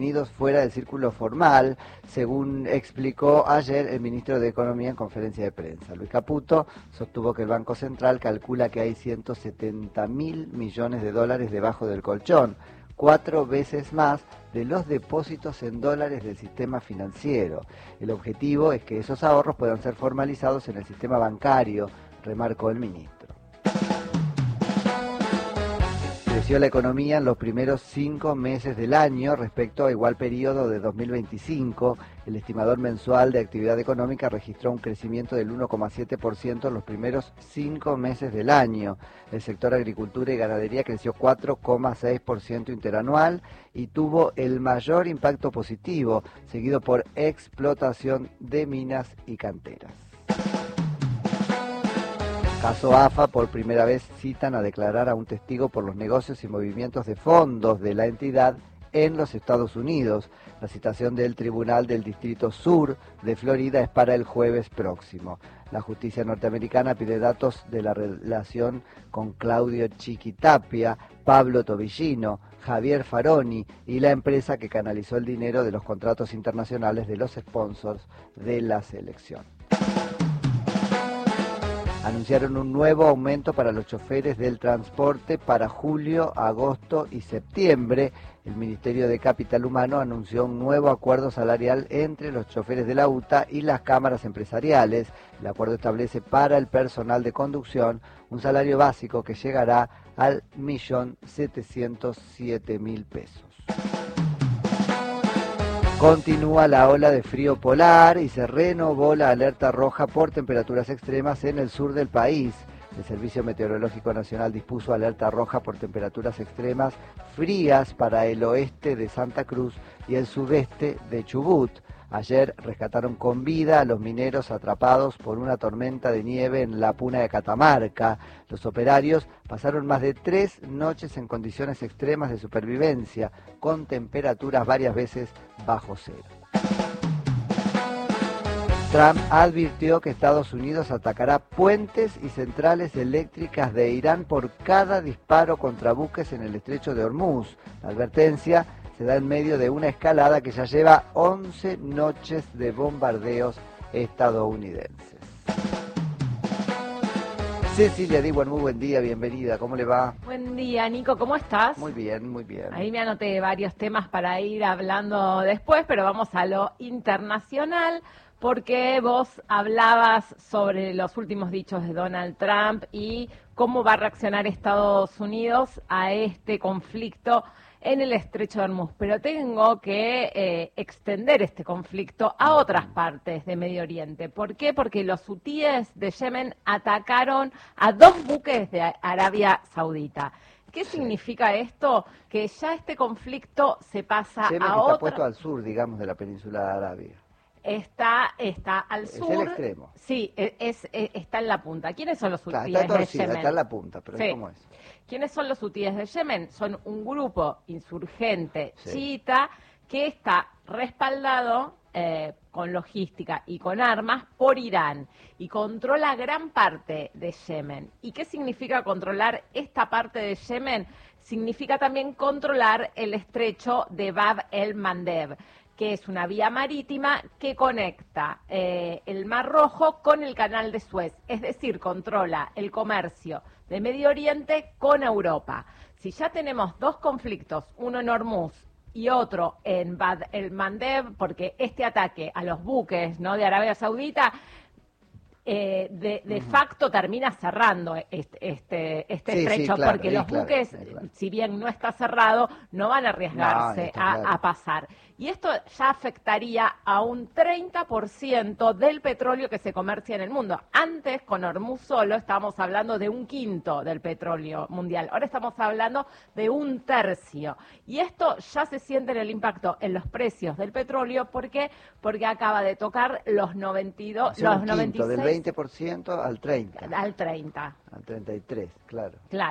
Unidos fuera del círculo formal, según explicó ayer el ministro de Economía en conferencia de prensa. Luis Caputo sostuvo que el Banco Central calcula que hay 170.000 millones de dólares debajo del colchón, 4 veces más de los depósitos en dólares del sistema financiero. El objetivo es que esos ahorros puedan ser formalizados en el sistema bancario, remarcó el ministro. Creció la economía en los primeros 5 meses del año respecto a igual periodo de 2025. El estimador mensual de actividad económica registró un crecimiento del 1,7% en los primeros 5 meses del año. El sector agricultura y ganadería creció 4,6% interanual y tuvo el mayor impacto positivo, seguido por explotación de minas y canteras. Caso AFA, por primera vez citan a declarar a un testigo por los negocios y movimientos de fondos de la entidad en los Estados Unidos. La citación del Tribunal del Distrito Sur de Florida es para el jueves próximo. La justicia norteamericana pide datos de la relación con Claudio Chiquitapia, Pablo Tobillino, Javier Faroni y la empresa que canalizó el dinero de los contratos internacionales de los sponsors de la selección. Anunciaron un nuevo aumento para los choferes del transporte para julio, agosto y septiembre. El Ministerio de Capital Humano anunció un nuevo acuerdo salarial entre los choferes de la UTA y las cámaras empresariales. El acuerdo establece para el personal de conducción un salario básico que llegará al 1.707.000 pesos. Continúa la ola de frío polar y se renovó la alerta roja por temperaturas extremas en el sur del país. El Servicio Meteorológico Nacional dispuso alerta roja por temperaturas extremas frías para el oeste de Santa Cruz y el sudeste de Chubut. Ayer rescataron con vida a los mineros atrapados por una tormenta de nieve en la Puna de Catamarca. Los operarios pasaron más de 3 noches en condiciones extremas de supervivencia, con temperaturas varias veces bajo cero. Trump advirtió que Estados Unidos atacará puentes y centrales eléctricas de Irán por cada disparo contra buques en el estrecho de Hormuz. La advertencia se da en medio de una escalada que ya lleva 11 noches de bombardeos estadounidenses. Cecilia Diwan, muy buen día, bienvenida, ¿cómo le va? Buen día, Nico, ¿cómo estás? Muy bien, muy bien. Ahí me anoté varios temas para ir hablando después, pero vamos a lo internacional, porque vos hablabas sobre los últimos dichos de Donald Trump y cómo va a reaccionar Estados Unidos a este conflicto en el estrecho de Hormuz, pero tengo que extender este conflicto a otras partes de Medio Oriente. ¿Por qué? Porque los hutíes de Yemen atacaron a 2 buques de Arabia Saudita. ¿Qué significa esto? Que ya este conflicto se pasa Yemen a está otra... puesto al sur, digamos, de la península de Arabia. Está al sur. Es el extremo. Sí, está en la punta. ¿Quiénes son los hutíes Está torcida, de Yemen? está en la punta, pero sí. es como es. ¿Quiénes son los hutíes de Yemen? Son un grupo insurgente Sí. chiita que está respaldado con logística y con armas por Irán y controla gran parte de Yemen. ¿Y qué significa controlar esta parte de Yemen? Significa también controlar el estrecho de Bab el-Mandeb, que es una vía marítima que conecta el Mar Rojo con el Canal de Suez, es decir, controla el comercio de Medio Oriente con Europa. Si ya tenemos 2 conflictos, uno en Hormuz y otro en Bab el-Mandeb, porque este ataque a los buques, ¿no?, de Arabia Saudita de facto termina cerrando este Sí, estrecho, claro, porque los buques, claro. si bien no está cerrado, no van a arriesgarse a pasar. Y esto ya afectaría a un 30% del petróleo que se comercia en el mundo. Antes, con Hormuz solo, estábamos hablando de 1/5 del petróleo mundial. Ahora estamos hablando de 1/3. Y esto ya se siente en el impacto en los precios del petróleo. ¿Por qué? Porque acaba de tocar los 92, O sea, los 96... Del 20% al 30%. Al 30%. Al 33%, claro. Claro.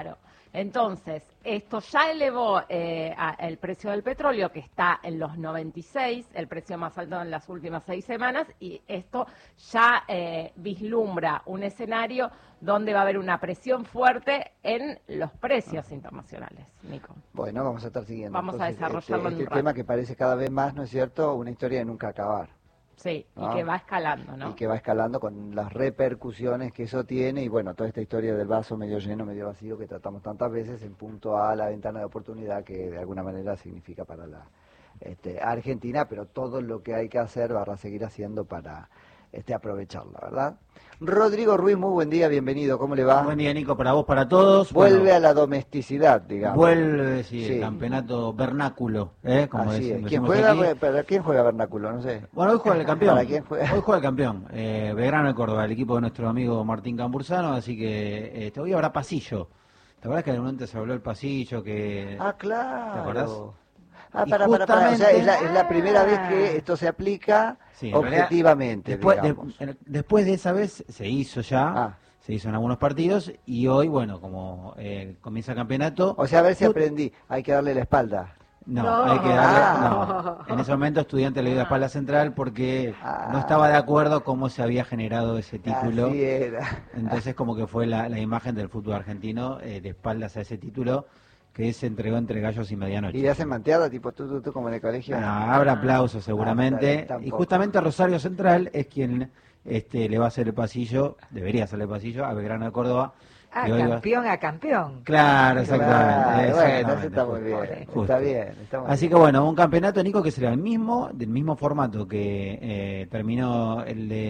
Entonces, esto ya elevó el precio del petróleo, que está en los 96, el precio más alto en las últimas 6 semanas, y esto ya vislumbra un escenario donde va a haber una presión fuerte en los precios internacionales, Nico. Bueno, vamos a estar siguiendo. Vamos a desarrollarlo en un rato. tema que parece cada vez más, ¿no es cierto?, una historia de nunca acabar. Sí, ¿no? Y que va escalando, ¿no? Y que va escalando con las repercusiones que eso tiene y bueno, toda esta historia del vaso medio lleno, medio vacío que tratamos tantas veces en punto a la ventana de oportunidad que de alguna manera significa para la Argentina, pero todo lo que hay que hacer va a seguir haciendo para aprovecharla, ¿verdad? Rodrigo Ruiz, muy buen día, bienvenido, ¿cómo le va? Buen día, Nico, para vos, para todos. Vuelve a la domesticidad, digamos. Vuelve, sí, el campeonato vernáculo, como Así decimos, es. ¿Quién decimos juega, aquí. ¿Para quién juega vernáculo? No sé. Bueno, hoy juega el campeón. ¿Para quién juega? Hoy juega el campeón. Belgrano de Córdoba, el equipo de nuestro amigo Martín Cambursano, así que hoy habrá pasillo. ¿Te acuerdas que en el momento se habló del pasillo? Ah, claro. ¿Te acordás? Ah, Y para. O sea, es la primera vez que esto se aplica sí, objetivamente, después de esa vez se hizo ya, se hizo en algunos partidos, y hoy, bueno, como comienza el campeonato... O sea, a ver si aprendí, hay que darle la espalda. No, hay que darle... No. En ese momento Estudiante le dio la espalda central porque no estaba de acuerdo cómo se había generado ese título. Así era. Entonces como que fue la imagen del fútbol argentino de espaldas a ese título que se entregó entre gallos y medianoche. ¿Y le hacen manteada, tipo tú como en el colegio? Habrá aplausos seguramente. Y justamente Rosario Central es quien le va a hacer el pasillo, debería hacerle el pasillo a Belgrano de Córdoba. Campeón a campeón. Claro, exactamente. Bueno, eso está muy bien. Justo. Está bien. Así que bueno, un campeonato, Nico, que será del mismo formato que terminó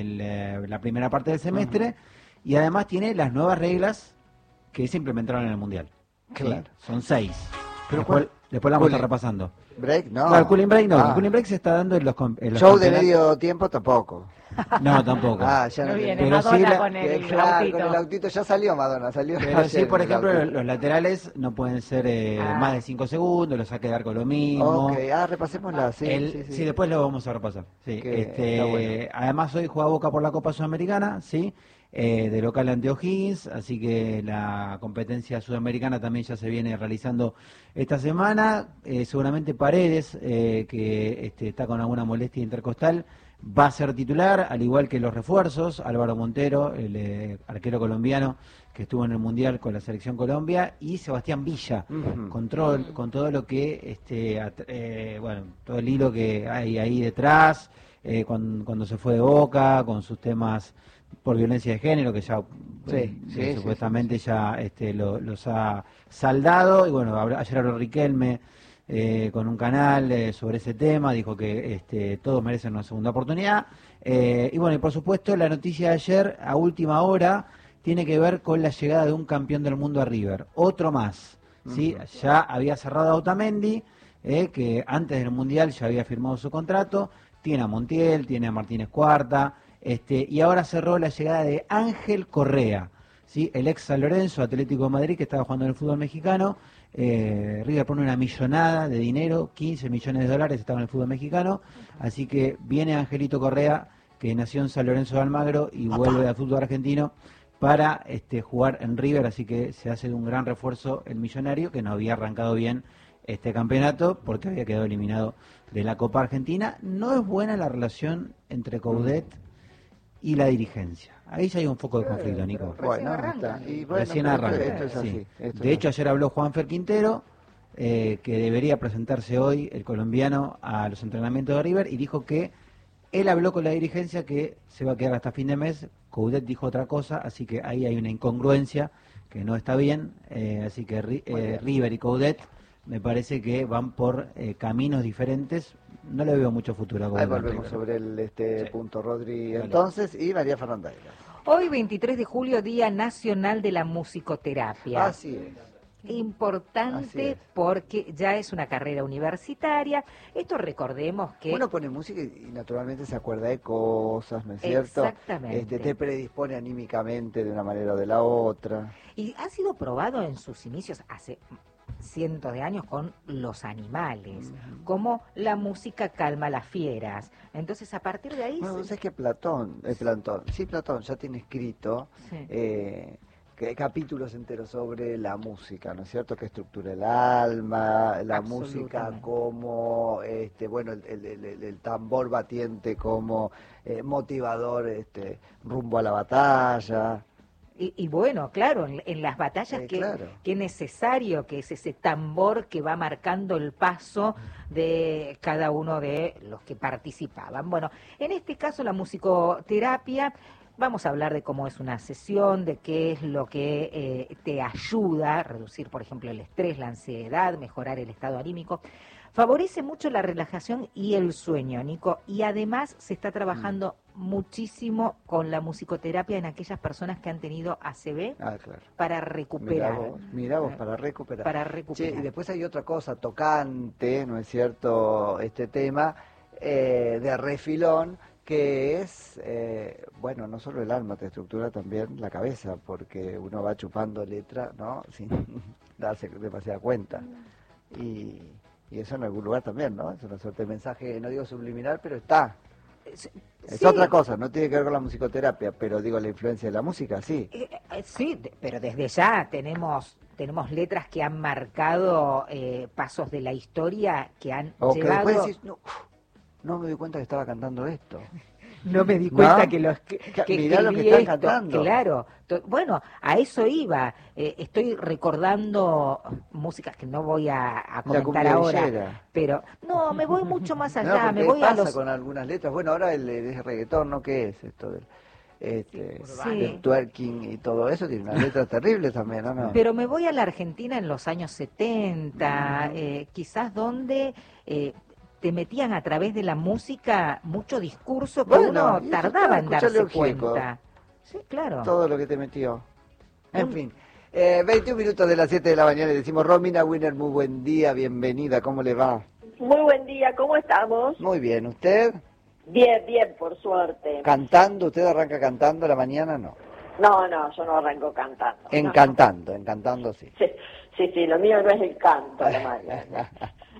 la primera parte del semestre, y además tiene las nuevas reglas que se implementaron en el Mundial. Claro. ¿Sí? Son 6. Pero después la vamos a estar repasando. ¿Break? No. No, el cooling break no. El cooling break se está dando en los show de medio tiempo tampoco. No, tampoco. Ya no viene pero Madonna sí con el claro, autito. con el autito ya salió Madonna, Pero ayer sí, por el ejemplo, autito. los laterales no pueden ser más de 5 segundos, los va a quedar con lo mismo. Ok, repasémosla, sí. Sí, después lo vamos a repasar. Sí. Bueno. Además hoy juega Boca por la Copa Sudamericana, ¿sí? De local ante O'Higgins, así que la competencia sudamericana también ya se viene realizando esta semana. Seguramente Paredes, que está con alguna molestia intercostal, va a ser titular, al igual que los refuerzos, Álvaro Montero, el arquero colombiano que estuvo en el Mundial con la Selección Colombia, y Sebastián Villa, con todo lo que, todo el hilo que hay ahí detrás, cuando se fue de Boca, con sus temas por violencia de género, que ya supuestamente ya los ha saldado, y bueno, ayer habló Riquelme con un canal sobre ese tema, dijo que todos merecen una segunda oportunidad, y bueno, y por supuesto la noticia de ayer, a última hora, tiene que ver con la llegada de un campeón del mundo a River, otro más, ¿sí? Ya había cerrado a Otamendi, que antes del Mundial ya había firmado su contrato, tiene a Montiel, tiene a Martínez Cuarta, y ahora cerró la llegada de Ángel Correa, ¿sí? El ex San Lorenzo, Atlético de Madrid, que estaba jugando en el fútbol mexicano. River pone una millonada de dinero, 15 millones de dólares, estaba en el fútbol mexicano, así que viene Angelito Correa, que nació en San Lorenzo de Almagro y vuelve al fútbol argentino para jugar en River, así que se hace de un gran refuerzo el millonario, que no había arrancado bien este campeonato porque había quedado eliminado de la Copa Argentina. No es buena la relación entre Coudet y la dirigencia. Ahí ya hay un foco de conflicto, Nico. Recién arranca. Esto es así. De hecho, ayer habló Juanfer Quintero, que debería presentarse hoy el colombiano a los entrenamientos de River, y dijo que él habló con la dirigencia que se va a quedar hasta fin de mes. Coudet dijo otra cosa, así que ahí hay una incongruencia que no está bien. Así que River y Coudet me parece que van por caminos diferentes. No le veo mucho futuro a Coudet. Ahí volvemos sobre el punto, Rodri. Entonces, y María Fernanda. Hoy, 23 de julio, Día Nacional de la Musicoterapia. Así es. Importante porque ya es una carrera universitaria. Esto recordemos que... Uno pone música y naturalmente se acuerda de cosas, ¿no es cierto? Exactamente. Te predispone anímicamente de una manera o de la otra. Y ha sido probado en sus inicios hace cientos de años con los animales, como la música calma a las fieras. Entonces, a partir de ahí... Bueno, es que Platón ya tiene escrito... capítulos enteros sobre la música, ¿no es cierto? Que estructura el alma, la música como, bueno, el tambor batiente como motivador rumbo a la batalla. Y bueno, claro, en las batallas claro. que es necesario, que es ese tambor que va marcando el paso de cada uno de los que participaban. Bueno, en este caso la musicoterapia, vamos a hablar de cómo es una sesión, de qué es lo que te ayuda a reducir, por ejemplo, el estrés, la ansiedad, mejorar el estado anímico. Favorece mucho la relajación y el sueño, Nico, y además se está trabajando muchísimo con la musicoterapia en aquellas personas que han tenido ACV claro. Para recuperar. Mirá vos, para recuperar. Para recuperar. Che, y después hay otra cosa tocante, ¿no es cierto?, este tema de refilón, que es, bueno, no solo el alma, te estructura también la cabeza, porque uno va chupando letra, ¿no?, sin darse demasiada cuenta. Y eso en algún lugar también, ¿no? Es una suerte de mensaje, no digo subliminal, pero está. Es otra cosa, no tiene que ver con la musicoterapia, pero digo la influencia de la música, sí. Sí, pero desde ya tenemos letras que han marcado pasos de la historia que han o llevado... que después decís, no me di cuenta que estaba cantando esto. No me di cuenta ¿No? que mirá lo que están esto, cantando. Claro. Bueno, a eso iba. Estoy recordando músicas que no voy a comentar ahora. Villera. Pero no, me voy mucho más allá. No, me voy pasa a los... con algunas letras. Bueno, ahora el reggaetón, ¿no? ¿Qué es esto del Sí. del twerking y todo eso? Tiene unas letras terribles también, ¿no? Pero me voy a la Argentina en los años 70, quizás donde... te metían a través de la música mucho discurso que uno tardaba en darse cuenta. Sí, claro. Todo lo que te metió. En fin. 21 minutos de las 7 de la mañana y decimos, Romina Winner, muy buen día, bienvenida, ¿cómo le va? Muy buen día, ¿cómo estamos? Muy bien, ¿usted? Bien, por suerte. ¿Cantando? ¿Usted arranca cantando a la mañana? No. No, yo no arranco cantando. Encantando sí. Sí, lo mío no es el canto a la mañana.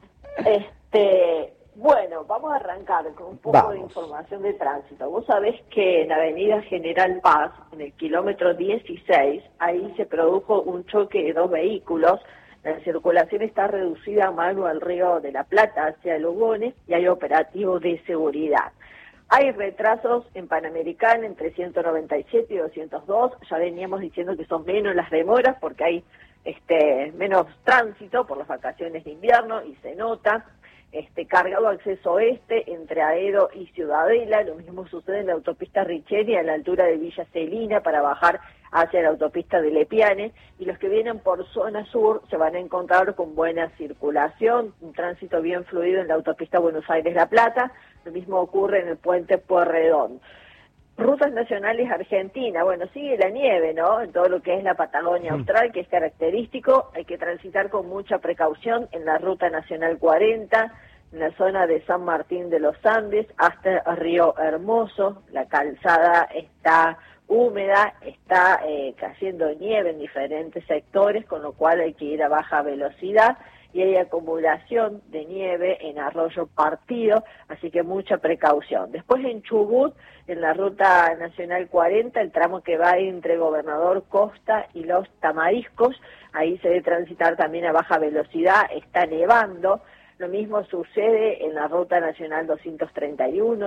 Bueno, vamos a arrancar con un poco de información de tránsito. Vos sabés que en Avenida General Paz, en el kilómetro 16, ahí se produjo un choque de dos vehículos. La circulación está reducida a mano al Río de la Plata hacia Lugones y hay operativo de seguridad. Hay retrasos en Panamericana entre 197 y 202. Ya veníamos diciendo que son menos las demoras porque hay menos tránsito por las vacaciones de invierno y se nota. Cargado acceso oeste entre Aedo y Ciudadela. Lo mismo sucede en la autopista Richeri a la altura de Villa Celina para bajar hacia la autopista de Lepiane, y los que vienen por zona sur se van a encontrar con buena circulación, un tránsito bien fluido en la autopista Buenos Aires-La Plata. Lo mismo ocurre en el puente Pueyrredón. Rutas nacionales Argentina, bueno, sigue la nieve, ¿no? En todo lo que es la Patagonia Austral, que es característico. Hay que transitar con mucha precaución en la Ruta Nacional 40, en la zona de San Martín de los Andes, hasta Río Hermoso. La calzada está húmeda, está cayendo nieve en diferentes sectores, con lo cual hay que ir a baja velocidad. Y hay acumulación de nieve en Arroyo Partido, así que mucha precaución. Después en Chubut, en la Ruta Nacional 40, el tramo que va entre Gobernador Costa y Los Tamariscos, ahí se debe transitar también a baja velocidad, está nevando. Lo mismo sucede en la Ruta Nacional 231,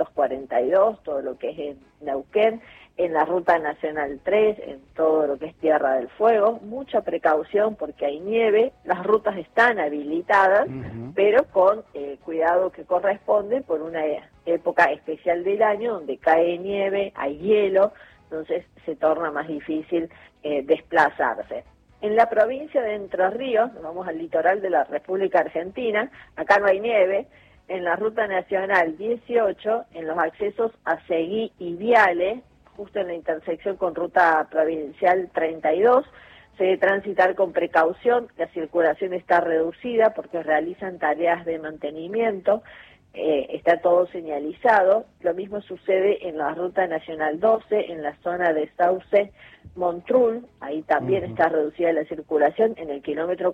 242, todo lo que es en Neuquén, en la Ruta Nacional 3, en todo lo que es Tierra del Fuego. Mucha precaución porque hay nieve, las rutas están habilitadas, pero con cuidado que corresponde por una época especial del año donde cae nieve, hay hielo, entonces se torna más difícil desplazarse. En la provincia de Entre Ríos, nos vamos al litoral de la República Argentina, acá no hay nieve. En la Ruta Nacional 18, en los accesos a Seguí y Viale, justo en la intersección con Ruta Provincial 32, se debe transitar con precaución. La circulación está reducida porque realizan tareas de mantenimiento. Está todo señalizado. Lo mismo sucede en la Ruta Nacional 12, en la zona de Sauce Montrul, ahí también está reducida la circulación en el kilómetro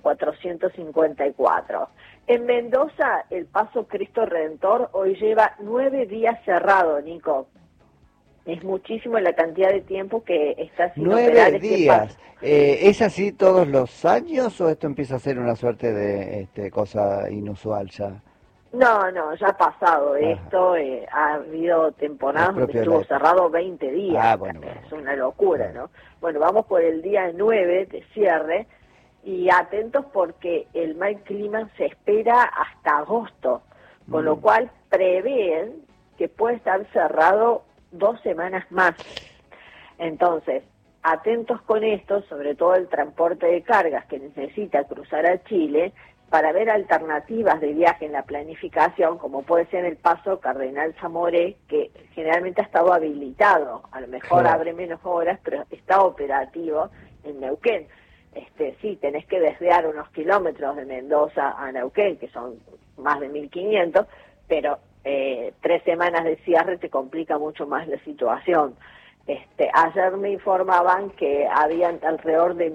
454. En Mendoza, el Paso Cristo Redentor hoy lleva 9 días cerrado, Nico. Es muchísimo la cantidad de tiempo que está sin 9 operar este días. paso. ¿Es así todos los años o esto empieza a ser una suerte de cosa inusual ya? No, ya ha pasado Ajá. esto, ha habido temporadas Es donde propio de estuvo la época. cerrado 20 días, Ah, bueno. es una locura, Claro. ¿no? Bueno, vamos por el día 9 de cierre y atentos porque el mal clima se espera hasta agosto, con lo cual prevén que puede estar cerrado 2 semanas más. Entonces, atentos con esto, sobre todo el transporte de cargas que necesita cruzar a Chile, para ver alternativas de viaje en la planificación, como puede ser el paso Cardenal Zamoré, que generalmente ha estado habilitado, a lo mejor Claro. abre menos horas, pero está operativo en Neuquén. Sí, tenés que desviar unos kilómetros de Mendoza a Neuquén, que son más de 1.500, pero 3 semanas de cierre te complica mucho más la situación. Ayer me informaban que habían alrededor de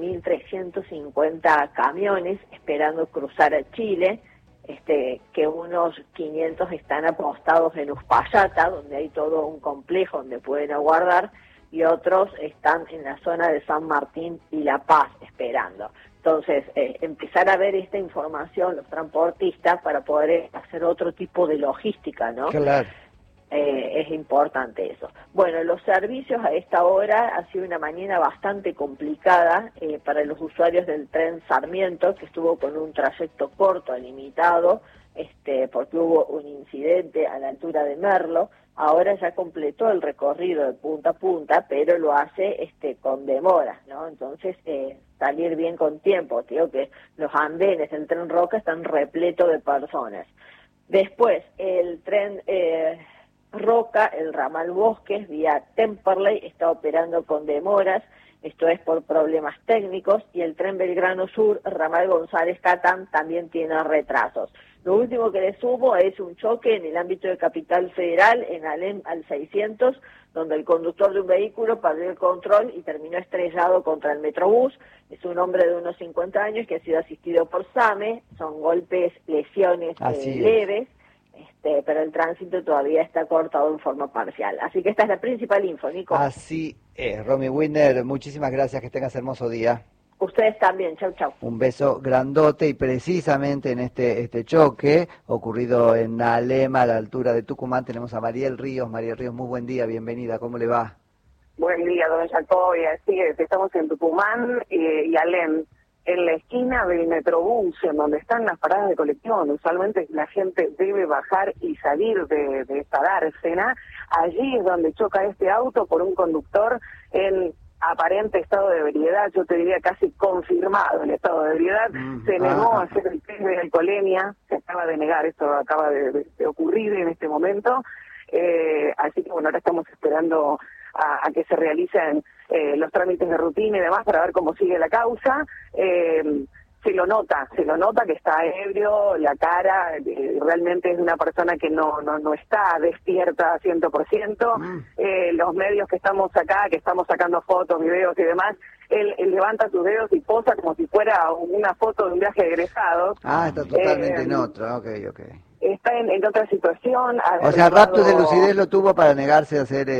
1.350 camiones esperando cruzar a Chile, que unos 500 están apostados en Uspallata, donde hay todo un complejo donde pueden aguardar, y otros están en la zona de San Martín y La Paz esperando. Entonces, empezar a ver esta información los transportistas para poder hacer otro tipo de logística, ¿no? Claro. Es importante eso. Bueno, los servicios a esta hora ha sido una mañana bastante complicada para los usuarios del tren Sarmiento, que estuvo con un trayecto corto, limitado, porque hubo un incidente a la altura de Merlo. Ahora ya completó el recorrido de punta a punta, pero lo hace con demoras, ¿no? Entonces, salir bien con tiempo. Te digo que los andenes del tren Roca están repletos de personas. Después, el tren Roca, el ramal Bosques, vía Temperley, está operando con demoras, esto es por problemas técnicos, y el tren Belgrano Sur, ramal González Catán, también tiene retrasos. Lo último que le sumo es un choque en el ámbito de Capital Federal, en Alem al 600, donde el conductor de un vehículo perdió el control y terminó estrellado contra el Metrobús. Es un hombre de unos 50 años que ha sido asistido por SAME, son golpes, lesiones leves. Pero el tránsito todavía está cortado en forma parcial. Así que esta es la principal info, Nico. Así es, Romy Wiener, muchísimas gracias, que tengas hermoso día. Ustedes también, chau, chau. Un beso grandote y precisamente en este choque ocurrido en Alema, a la altura de Tucumán, tenemos a Mariel Ríos. Mariel Ríos, muy buen día, bienvenida, ¿cómo le va? Buen día, don Jacobi. Así es, estamos en Tucumán y Alem, en la esquina del Metrobús, en donde están las paradas de colectivo, donde usualmente la gente debe bajar y salir de esta dársena. Allí es donde choca este auto por un conductor en aparente estado de ebriedad, yo te diría casi confirmado el estado de ebriedad. Se negó a hacer el test de alcoholemia, se acaba de negar, esto acaba de ocurrir en este momento. Así que bueno, ahora estamos esperando a que se realicen los trámites de rutina y demás para ver cómo sigue la causa. Se lo nota que está ebrio, la cara, realmente es una persona que no está despierta 100%. Los medios que estamos acá, que estamos sacando fotos, videos y demás, él levanta sus dedos y posa como si fuera una foto de un viaje de egresados. Ah, está totalmente en otro, ok. Está en otra situación. O sea, raptos de lucidez lo tuvo para negarse a hacer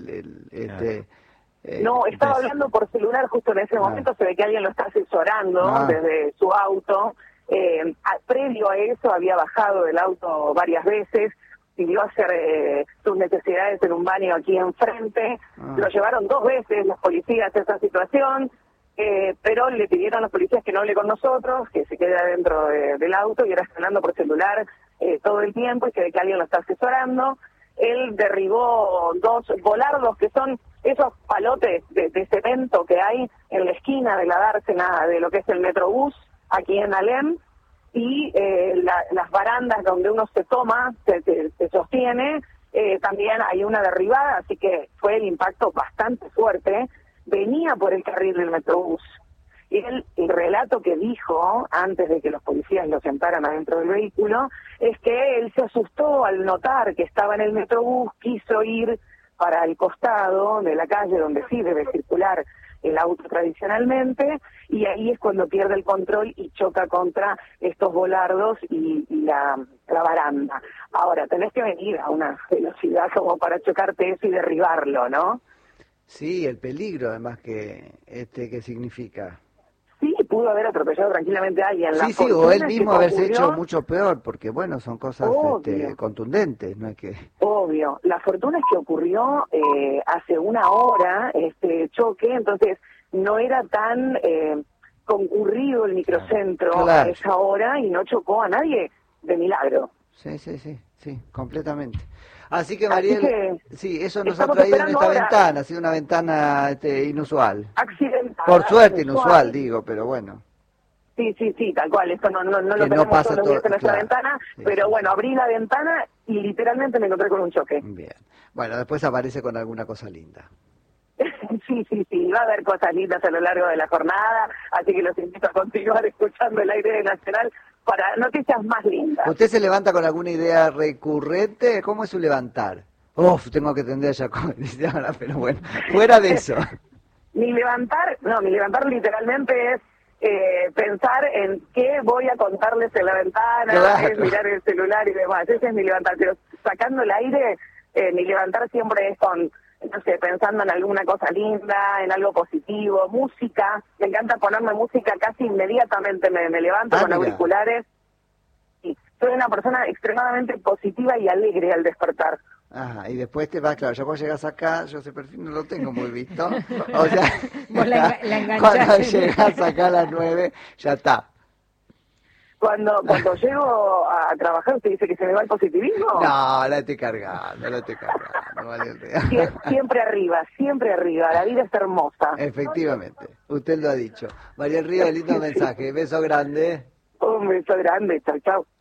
no, estaba hablando por celular justo en ese momento, se ve que alguien lo está asesorando desde su auto. Previo a eso había bajado del auto varias veces, pidió hacer sus necesidades en un baño aquí enfrente. Lo llevaron 2 veces los policías a esa situación, pero le pidieron a los policías que no hable con nosotros, que se quede adentro del auto, y era hablando por celular todo el tiempo, y se ve que alguien lo está asesorando. Él derribó 2 volardos, que son esos palotes de cemento que hay en la esquina de la dársena de lo que es el Metrobús, aquí en Alem, y las barandas donde uno se toma, se sostiene, también hay una derribada, así que fue el impacto bastante fuerte. Venía por el carril del Metrobús, y el relato que dijo antes de que los policías lo sentaran adentro del vehículo es que él se asustó al notar que estaba en el Metrobús, quiso ir para el costado de la calle donde sí debe circular el auto tradicionalmente, y ahí es cuando pierde el control y choca contra estos volardos y la baranda. Ahora, tenés que venir a una velocidad como para chocarte eso y derribarlo, ¿no? Sí, el peligro además que significa. Sí, pudo haber atropellado tranquilamente a alguien. Sí, o él mismo haberse hecho mucho peor, porque bueno, son cosas contundentes, no es que... Obvio. La fortuna es que ocurrió hace una hora este choque, entonces no era tan concurrido el microcentro a esa hora y no chocó a nadie de milagro. Sí, completamente. Así que, Mariel, sí, eso nos ha traído en esta ventana, ha sido una ventana inusual. Accidental. Por suerte inusual, digo, pero bueno. Sí, tal cual, esto no lo tenemos todos los días en nuestra ventana, pero bueno, abrí la ventana y literalmente me encontré con un choque. Bien, bueno, después aparece con alguna cosa linda. Sí, va a haber cosas lindas a lo largo de la jornada, así que los invito a continuar escuchando el aire nacional para noticias más lindas. ¿Usted se levanta con alguna idea recurrente? ¿Cómo es su levantar? Tengo que tender ya con... pero bueno, fuera de eso. Mi levantar literalmente es pensar en qué voy a contarles en la ventana, es mirar el celular y demás. Ese es mi levantar, pero sacando el aire, mi levantar siempre es con... no sé, pensando en alguna cosa linda, en algo positivo, música. Me encanta ponerme música casi inmediatamente, me levanto con auriculares. Y soy una persona extremadamente positiva y alegre al despertar. Ajá, y después te vas, claro, ya cuando llegas acá, yo ese perfil no lo tengo muy visto. O sea, vos la enganchás. Cuando llegas acá a las 9, ya está. Cuando llego a trabajar, ¿usted dice que se me va el positivismo? No, la estoy cargando, vale. Siempre arriba, la vida es hermosa. Efectivamente, usted lo ha dicho. Mariel Ríos, lindo mensaje, beso grande. Un beso grande, chau.